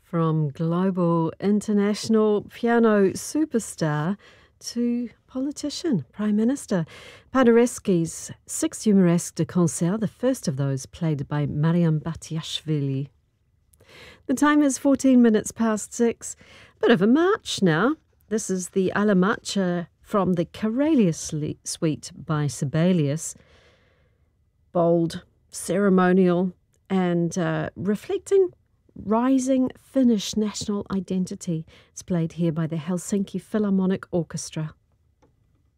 From global international piano superstar to politician, Prime Minister. Paderewski's six Humoresque de Concert, the first of those played by Mariam Batiashvili. The time is 14 minutes past 6. Bit of a march now. This is the Alla Marcha from the Karelius Suite by Sibelius. Bold, ceremonial, and reflecting rising Finnish national identity. It's played here by the Helsinki Philharmonic Orchestra.